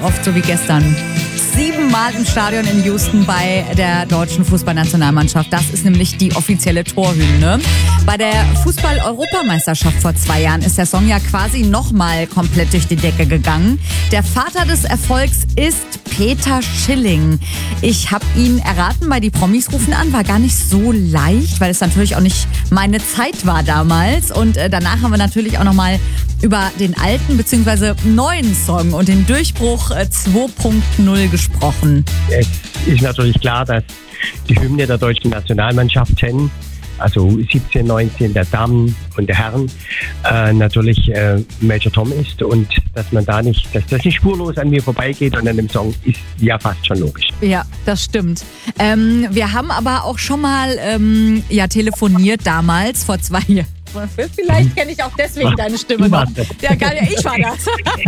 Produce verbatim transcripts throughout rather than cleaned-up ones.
oft, so wie gestern. Siebenmal im Stadion in Houston bei der deutschen Fußballnationalmannschaft. Das ist nämlich die offizielle Torhymne. Bei der Fußball-Europameisterschaft vor zwei Jahren ist der Song ja quasi nochmal komplett durch die Decke gegangen. Der Vater des Erfolgs ist Peter Schilling. Ich habe ihn erraten bei Die Promis rufen an. War gar nicht so leicht, weil es natürlich auch nicht meine Zeit war damals. Und äh, danach haben wir natürlich auch nochmal über den alten bzw. neuen Song und den Durchbruch äh, zwei Punkt null gesprochen. Es ist natürlich klar, dass die Hymne der deutschen Nationalmannschaft kennen, also siebzehn, neunzehn der Damen und der Herren, äh, natürlich äh, Major Tom ist und dass man da nicht, dass das nicht spurlos an mir vorbeigeht und an dem Song ist ja fast schon logisch. Ja, das stimmt. Ähm, wir haben aber auch schon mal ähm, ja, telefoniert damals, vor zwei Jahren. Vielleicht kenne ich auch deswegen deine Stimme noch. Ja, geil, ja, ich war das.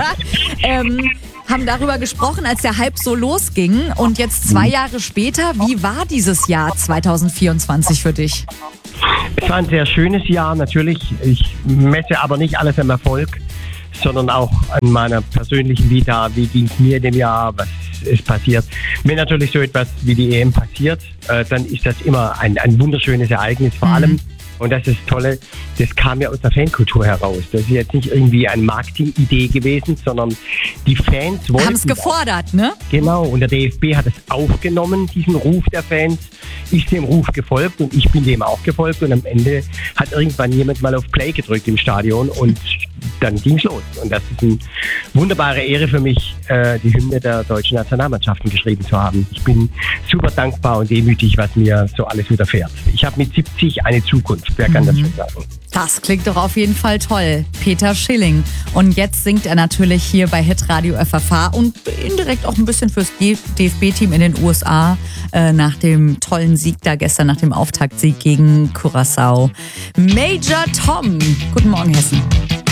ähm, haben darüber gesprochen, als der Hype so losging. Und jetzt zwei Jahre später, wie war dieses Jahr zwanzig vierundzwanzig für dich? Es war ein sehr schönes Jahr, natürlich. Ich messe aber nicht alles am Erfolg, sondern auch an meiner persönlichen Vita. Wie ging es mir in dem Jahr? Was ist passiert? Wenn natürlich so etwas wie die E M passiert, äh, dann ist das immer ein, ein wunderschönes Ereignis. Vor Mhm. allem, und das ist das Tolle, das kam ja aus der Fankultur heraus. Das ist jetzt nicht irgendwie eine Marketingidee gewesen, sondern die Fans wollten... Haben es gefordert, ne? Genau, und der D F B hat es aufgenommen, diesen Ruf der Fans, ist dem Ruf gefolgt und ich bin dem auch gefolgt und am Ende hat irgendwann jemand mal auf Play gedrückt im Stadion und dann ging's los. Und das ist eine wunderbare Ehre für mich, äh, die Hymne der deutschen Nationalmannschaften geschrieben zu haben. Ich bin super dankbar und demütig, was mir so alles widerfährt. Ich habe mit siebzig eine Zukunft, wer kann das schon sagen? Das klingt doch auf jeden Fall toll. Peter Schilling. Und jetzt singt er natürlich hier bei Hitradio F F H und indirekt auch ein bisschen fürs D F B-Team in den U S A äh, nach dem tollen Sieg da gestern, nach dem Auftaktsieg gegen Curaçao. Major Tom. Guten Morgen, Hessen.